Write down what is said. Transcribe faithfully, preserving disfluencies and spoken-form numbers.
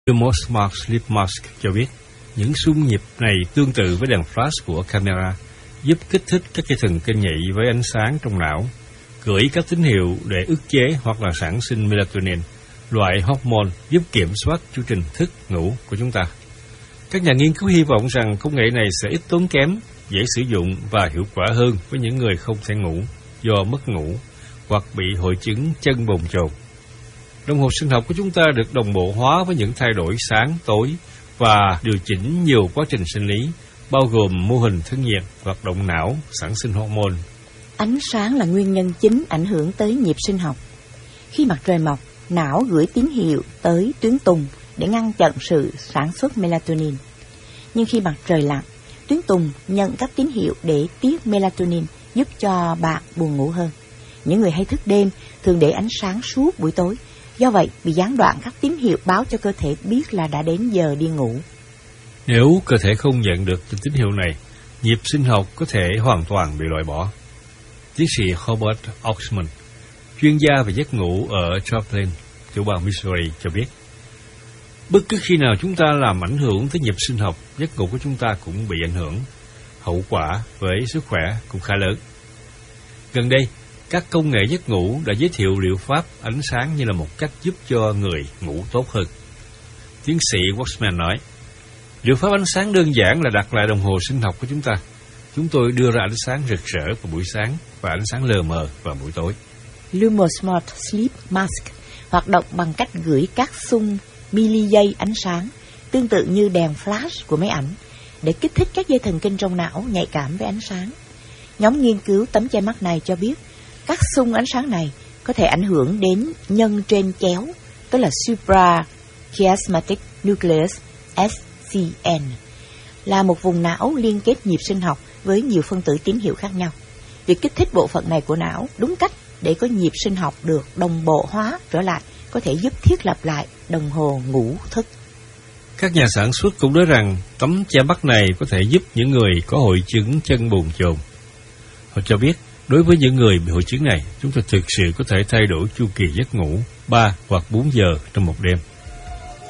Lumos Smart Sleep Mask cho biết những xung nhịp này tương tự với đèn flash của camera, giúp kích thích các dây thần kinh nhạy với ánh sáng trong não, gửi các tín hiệu để ức chế hoặc là sản sinh melatonin, loại hormone giúp kiểm soát chu trình thức ngủ của chúng ta. Các nhà nghiên cứu hy vọng rằng công nghệ này sẽ ít tốn kém, dễ sử dụng và hiệu quả hơn với những người không thể ngủ do mất ngủ hoặc bị hội chứng chân bồn chồn. Đồng hồ sinh học của chúng ta được đồng bộ hóa với những thay đổi sáng, tối và điều chỉnh nhiều quá trình sinh lý, bao gồm mô hình thân nhiệt, hoạt động não, sản sinh hormone. Ánh sáng là nguyên nhân chính ảnh hưởng tới nhịp sinh học. Khi mặt trời mọc, não gửi tín hiệu tới tuyến tùng để ngăn chặn sự sản xuất melatonin. Nhưng khi mặt trời lặn, tuyến tùng nhận các tín hiệu để tiết melatonin, giúp cho bạn buồn ngủ hơn. Những người hay thức đêm thường để ánh sáng suốt buổi tối, do vậy bị gián đoạn các tín hiệu báo cho cơ thể biết là đã đến giờ đi ngủ. Nếu cơ thể không nhận được tín hiệu này, nhịp sinh học có thể hoàn toàn bị loại bỏ. Tiến sĩ Robert Oxman, chuyên gia về giấc ngủ ở Joplin, tiểu bang Missouri cho biết, bất cứ khi nào chúng ta làm ảnh hưởng tới nhịp sinh học, giấc ngủ của chúng ta cũng bị ảnh hưởng. Hậu quả với sức khỏe cũng khá lớn. Gần đây, các công nghệ giấc ngủ đã giới thiệu liệu pháp ánh sáng như là một cách giúp cho người ngủ tốt hơn. Tiến sĩ Waxman nói, liệu pháp ánh sáng đơn giản là đặt lại đồng hồ sinh học của chúng ta. Chúng tôi đưa ra ánh sáng rực rỡ vào buổi sáng và ánh sáng lờ mờ vào buổi tối. Lumos Smart Sleep Mask hoạt động bằng cách gửi các xung mili dây ánh sáng, tương tự như đèn flash của máy ảnh, để kích thích các dây thần kinh trong não nhạy cảm với ánh sáng. Nhóm nghiên cứu tấm che mắt này cho biết, các xung ánh sáng này có thể ảnh hưởng đến nhân trên chéo, tức là suprachiasmatic nucleus S C N, là một vùng não liên kết nhịp sinh học với nhiều phân tử tín hiệu khác nhau. Việc kích thích bộ phận này của não đúng cách để có nhịp sinh học được đồng bộ hóa trở lại có thể giúp thiết lập lại đồng hồ ngủ thức. Các nhà sản xuất cũng nói rằng tấm che mắt này có thể giúp những người có hội chứng chân bồn chồn. Họ cho biết, đối với những người bị hội chứng này, chúng ta thực sự có thể thay đổi chu kỳ giấc ngủ ba hoặc bốn giờ trong một đêm.